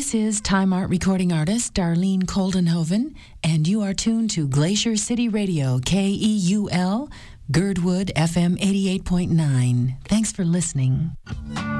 This is Time Art recording artist Darlene Coldenhoven, and you are tuned to Glacier City Radio, KEUL, Girdwood FM 88.9. Thanks for listening.